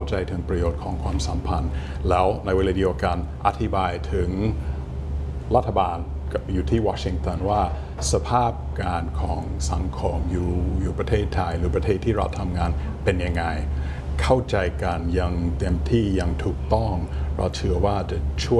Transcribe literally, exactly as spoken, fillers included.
ใจถึงประโยชน์ของความสัมพันธ์แล้วในเวลาเดียวกันอธิบายถึงรัฐบาลอยู่ที่วอชิงตันว่าสภาพการของสังคมอยู่อยู่ประเทศไทยหรือประเทศที่เราทำงานเป็นยังไงเข้าใจกันอย่างเต็มที่อย่างถูกต้องเราเชื่อว่าจะช่วย